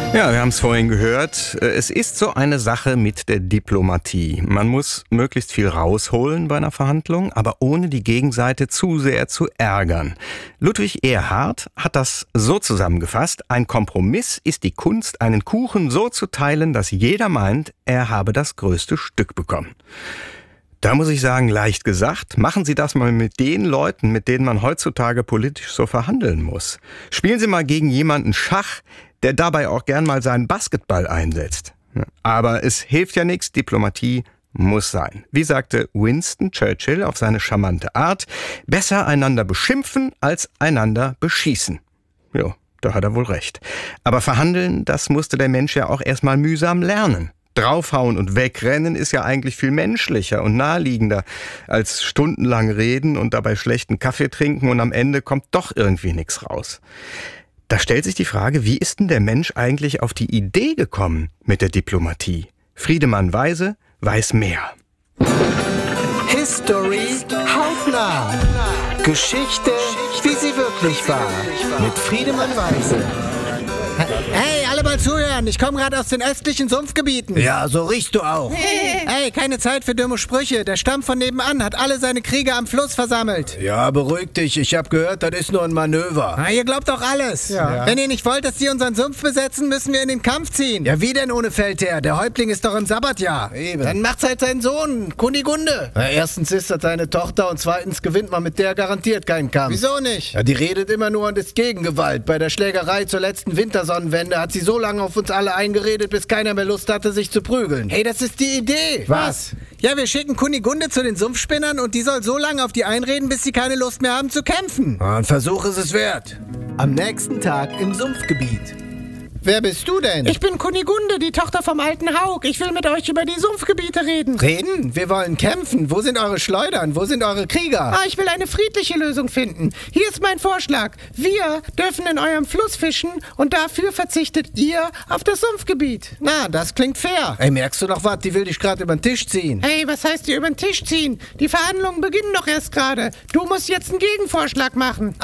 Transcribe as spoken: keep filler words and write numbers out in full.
Ja, wir haben es vorhin gehört. Es ist so eine Sache mit der Diplomatie. Man muss möglichst viel rausholen bei einer Verhandlung, aber ohne die Gegenseite zu sehr zu ärgern. Ludwig Erhard hat das so zusammengefasst: Ein Kompromiss ist die Kunst, einen Kuchen so zu teilen, dass jeder meint, er habe das größte Stück bekommen. Da muss ich sagen, leicht gesagt, machen Sie das mal mit den Leuten, mit denen man heutzutage politisch so verhandeln muss. Spielen Sie mal gegen jemanden Schach, der dabei auch gern mal seinen Basketball einsetzt. Aber es hilft ja nichts, Diplomatie muss sein. Wie sagte Winston Churchill auf seine charmante Art: Besser einander beschimpfen als einander beschießen. Jo, da hat er wohl recht. Aber verhandeln, das musste der Mensch ja auch erstmal mühsam lernen. Draufhauen und wegrennen ist ja eigentlich viel menschlicher und naheliegender als stundenlang reden und dabei schlechten Kaffee trinken und am Ende kommt doch irgendwie nichts raus. Da stellt sich die Frage, wie ist denn der Mensch eigentlich auf die Idee gekommen mit der Diplomatie? Friedemann Weise weiß mehr. History hautnah. Geschichte, wie sie wirklich war. Mit Friedemann Weise. Hey, alle mal zuhören, ich komme gerade aus den östlichen Sumpfgebieten. Ja, so riechst du auch. Hey, keine Zeit für dumme Sprüche. Der Stamm von nebenan hat alle seine Krieger am Fluss versammelt. Ja, beruhig dich, ich hab gehört, das ist nur ein Manöver. Na, ihr glaubt doch alles. Ja. Wenn ihr nicht wollt, dass die unseren Sumpf besetzen, müssen wir in den Kampf ziehen. Ja, wie denn ohne Feldherr? Der Häuptling ist doch im Sabbatjahr. Eben. Dann macht's halt sein Sohn, Kunigunde. Na, erstens ist das seine Tochter und zweitens gewinnt man mit der garantiert keinen Kampf. Wieso nicht? Ja, die redet immer nur und ist Gegengewalt. Bei der Schlägerei zur letzten Wintersonnenwende hat sie so lange auf uns alle eingeredet, bis keiner mehr Lust hatte, sich zu prügeln. Hey, das ist die Idee. Was? Ja, wir schicken Kunigunde zu den Sumpfspinnern und die soll so lange auf die einreden, bis sie keine Lust mehr haben zu kämpfen. Ja, ein Versuch ist es wert. Am nächsten Tag im Sumpfgebiet. Wer bist du denn? Ich bin Kunigunde, die Tochter vom alten Haug. Ich will mit euch über die Sumpfgebiete reden. Reden? Wir wollen kämpfen. Wo sind eure Schleudern? Wo sind eure Krieger? Ah, ich will eine friedliche Lösung finden. Hier ist mein Vorschlag. Wir dürfen in eurem Fluss fischen und dafür verzichtet ihr auf das Sumpfgebiet. Na, das klingt fair. Ey, merkst du noch was? Die will dich gerade über den Tisch ziehen. Hey, was heißt ihr über den Tisch ziehen? Die Verhandlungen beginnen doch erst gerade. Du musst jetzt einen Gegenvorschlag machen.